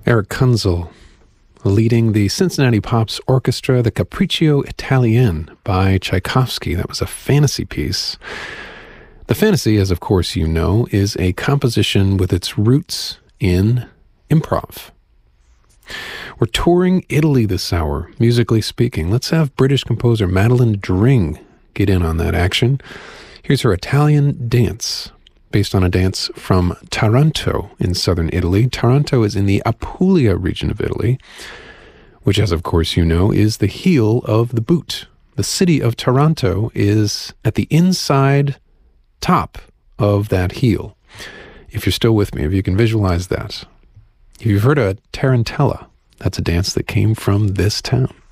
Eric Kunzel leading the Cincinnati Pops Orchestra, the Capriccio Italien by Tchaikovsky. That was a fantasy piece. The fantasy, as of course you know, is a composition with its roots in improv. We're touring Italy this hour, musically speaking. Let's have British composer Madeline Dring get in on that action. Here's her Italian dance, based on a dance from Taranto in southern Italy. Taranto is in the Apulia region of Italy, which, as of course you know, is the heel of the boot. The city of Taranto is at the inside top of that heel. If you're still with me, if you can visualize that. If you've heard a tarantella, that's a dance that came from this town.